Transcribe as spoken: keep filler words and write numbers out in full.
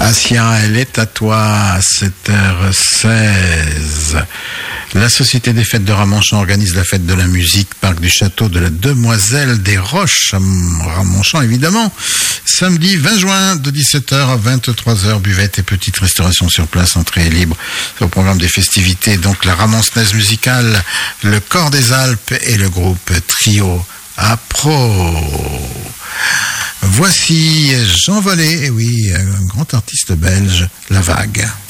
Assia, elle est à toi à sept heures seize. La Société des Fêtes de Ramonchamp organise la fête de la musique, parc du château de la Demoiselle des Roches, à Ramonchamp évidemment, samedi vingt juin de dix-sept heures à vingt-trois heures, buvette et petite restauration sur place, entrée libre. Au programme des festivités, donc la Ramoncenaise musicale, le Corps des Alpes et le groupe Trio à Pro. Voici Jean Volé, et oui, un grand artiste belge, La Vague.